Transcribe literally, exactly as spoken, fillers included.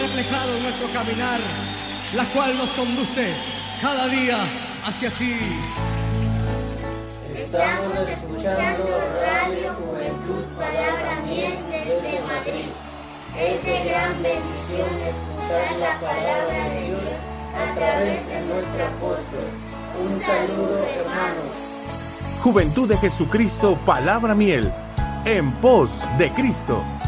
reflejado en nuestro caminar, la cual nos conduce cada día hacia ti. Estamos escuchando Radio Juventud Palabra Miel desde Madrid. Es de gran bendición escuchar la palabra de Dios a través de nuestro apóstol. Un saludo, hermanos. Juventud de Jesucristo Palabra Miel, en pos de Cristo.